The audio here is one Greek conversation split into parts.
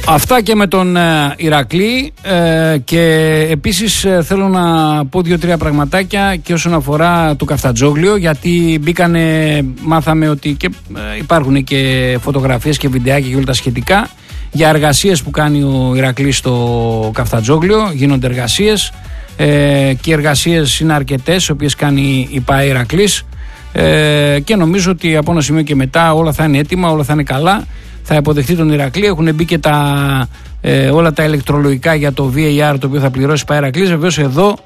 Αυτά και με τον Ηρακλή και επίσης θέλω να πω 2-3 πραγματάκια και όσον αφορά το Καφτατζόγλιο, γιατί μάθαμε ότι και υπάρχουν και φωτογραφίες και βιντεάκια και όλα τα σχετικά για εργασίες που κάνει ο Ηρακλής στο Καφτατζόγλιο. Γίνονται εργασίες και οι εργασίες είναι αρκετές, οι οποίες κάνει η ΠΑΕ Ηρακλής, και νομίζω ότι από ένα σημείο και μετά όλα θα είναι έτοιμα, όλα θα είναι καλά. Θα υποδεχτεί τον Ηρακλή. Έχουν μπει και όλα τα ηλεκτρολογικά για το VAR, το οποίο θα πληρώσει η ΠΑΕ Ηρακλής. Βεβαίως εδώ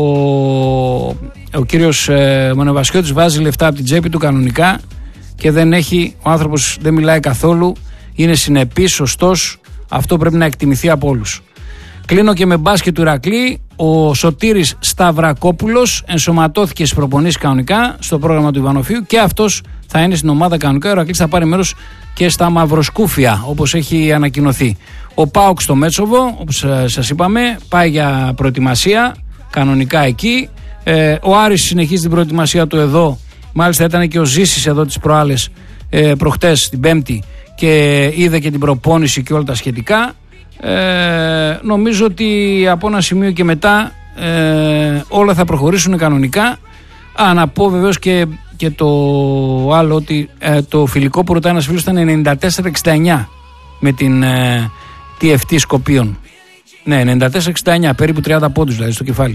ο κύριος Μονεβασιώτης βάζει λεφτά από την τσέπη του κανονικά και ο άνθρωπος δεν μιλάει καθόλου, είναι συνεπής, σωστός. Αυτό πρέπει να εκτιμηθεί από όλους. Κλείνω και με μπάσκετ του Ηρακλή. Ο Σωτήρης Σταυρακόπουλος ενσωματώθηκε στις προπονήσεις κανονικά στο πρόγραμμα του Ιβανοφίου και αυτός θα είναι στην ομάδα κανονικά. Ο Ηρακλής θα πάρει μέρος και στα μαυροσκούφια, όπως έχει ανακοινωθεί. Ο ΠΑΟΚ στο Μέτσοβο, όπως σας είπαμε, πάει για προετοιμασία κανονικά εκεί. Ο Άρης συνεχίζει την προετοιμασία του εδώ. Μάλιστα ήταν και ο Ζήσης εδώ τις προάλλες, προχτές την Πέμπτη, και είδε και την προπόνηση και όλα τα σχετικά. Νομίζω ότι από ένα σημείο και μετά όλα θα προχωρήσουν κανονικά. Να πω βεβαίως και το άλλο, ότι το φιλικό που ρωτάει ένας φίλος ήταν 94-69 με την TFT Σκοπίων. Ναι, 94-69, περίπου 30 πόντους δηλαδή στο κεφάλι.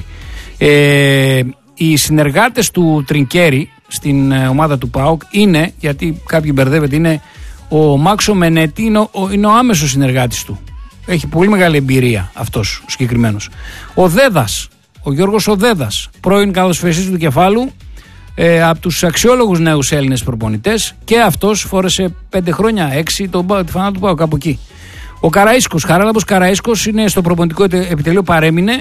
Οι συνεργάτες του Τρινκέρι στην ομάδα του ΠΑΟΚ είναι, γιατί κάποιοι μπερδεύεται, είναι ο Μάξο Μενέτη, είναι ο άμεσος συνεργάτης του. Έχει πολύ μεγάλη εμπειρία αυτός ο συγκεκριμένος. Ο Δέδας, ο Γιώργος ο Δέδας, πρώην καλοσφαιριστής του Κεφάλου, από τους αξιόλογους νέους Έλληνες προπονητές, και αυτός φόρεσε 5 χρόνια, 6 τη φανά του ΠΑΟΚ, κάπου εκεί. Ο Καραΐσκος, Χαράλαμπος Καραΐσκος, είναι στο προπονητικό επιτελείο, παρέμεινε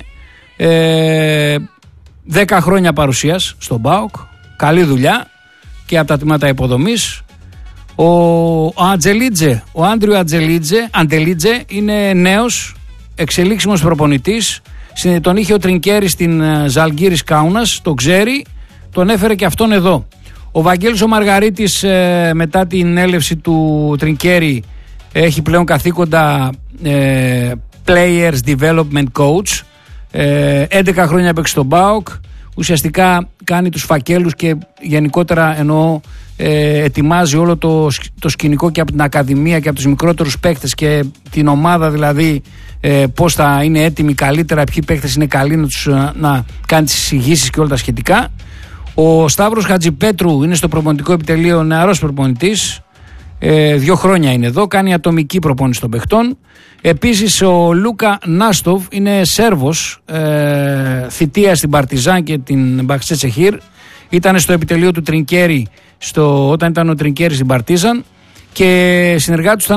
10 χρόνια παρουσίας στον ΠΑΟΚ, καλή δουλειά και από τα τμήματα υποδομής. Ο Άντριο Αντελίτζε είναι νέος, εξελίξιμος προπονητής. Τον είχε ο Τρινκέρι στην Ζαλγκύρης Κάουνας, τον ξέρει, τον έφερε και αυτόν εδώ. Ο Βαγγέλης ο Μαργαρίτης, μετά την έλευση του Τρινκέρι, έχει πλέον καθήκοντα Players Development Coach. 11 χρόνια έπαιξε στον ΠΑΟΚ. Ουσιαστικά κάνει τους φακέλους και γενικότερα εννοώ ετοιμάζει όλο το σκηνικό και από την Ακαδημία και από τους μικρότερους παίκτες και την ομάδα, δηλαδή πώς θα είναι έτοιμοι καλύτερα, ποιοι παίκτες είναι καλοί, να κάνει τις εισηγήσεις και όλα τα σχετικά. Ο Σταύρος Χατζιπέτρου είναι στο προπονητικό επιτελείο, νεαρός προπονητής, 2 χρόνια είναι εδώ, κάνει ατομική προπόνηση των παιχτών. Επίσης ο Λούκα Νάστοβ είναι Σέρβος, θητεία στην Παρτιζάν και την Μπαξτσεχίρ. Ήταν στο επιτελείο του Τρινκέρι όταν ήταν ο Τρινκέρι στην Παρτίζαν, και συνεργάτης